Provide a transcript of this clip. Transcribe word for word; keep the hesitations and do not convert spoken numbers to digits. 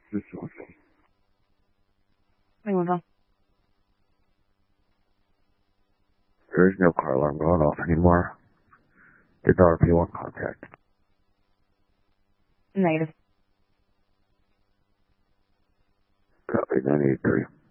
This is awesome. Hey, what's up? There is no car alarm going off anymore. Did the R P one contact? Negative. Copy nine eight three.